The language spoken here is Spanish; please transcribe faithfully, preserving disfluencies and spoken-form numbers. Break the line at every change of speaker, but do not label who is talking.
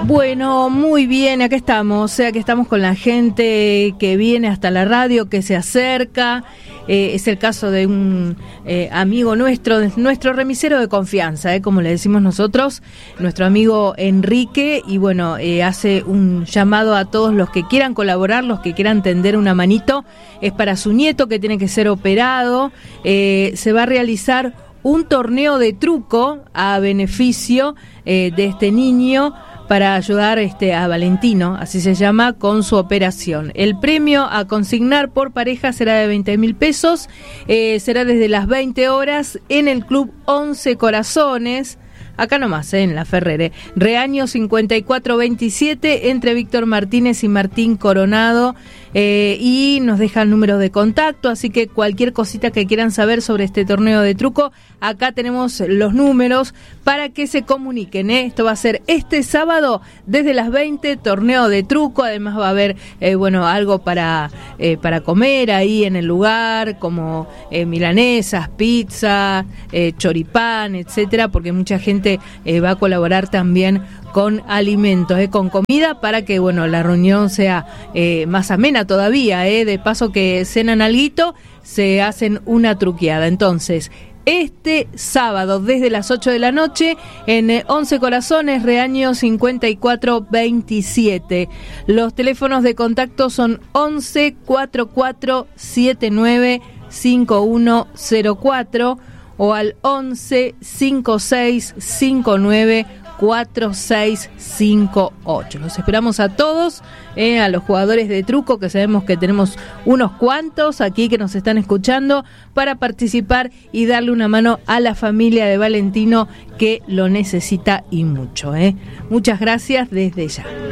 Bueno, muy bien, acá estamos, o sea que estamos con la gente que viene hasta la radio, que se acerca, eh, es el caso de un eh, amigo nuestro, nuestro remisero de confianza, eh, como le decimos nosotros, nuestro amigo Enrique, y bueno, eh, hace un llamado a todos los que quieran colaborar, los que quieran tender una manito, es para su nieto que tiene que ser operado, eh, se va a realizar un torneo de truco a beneficio eh, de este niño, para ayudar este a Valentino, así se llama, con su operación. El premio a consignar por pareja será de veinte mil pesos, eh, será desde las veinte horas en el Club Once Corazones, acá nomás, eh, en La Ferrere, Reaño cincuenta y cuatro veintisiete, entre Víctor Martínez y Martín Coronado, eh, y nos dejan números de contacto, así que cualquier cosita que quieran saber sobre este torneo de truco, acá tenemos los números para que se comuniquen, ¿eh? Esto va a ser este sábado desde las veinte, torneo de truco, además va a haber, eh, bueno, algo para, eh, para comer ahí en el lugar, como eh, milanesas, pizza, eh, choripán, etcétera, porque mucha gente eh, va a colaborar también con alimentos, eh, con comida, para que, bueno, la reunión sea eh, más amena todavía, eh, de paso que cenan alguito, se hacen una truqueada. Entonces, este sábado desde las ocho de la noche en eh, Once Corazones, Reaño cincuenta y cuatro veintisiete. Los teléfonos de contacto son once cuarenta y cuatro setenta y nueve cincuenta y uno cero cuatro o al once cincuenta y seis cincuenta y nueve cuatro seis cinco ocho. Los esperamos a todos, eh, a los jugadores de truco, que sabemos que tenemos unos cuantos aquí que nos están escuchando, para participar y darle una mano a la familia de Valentino, que lo necesita y mucho. Eh. Muchas gracias desde ya.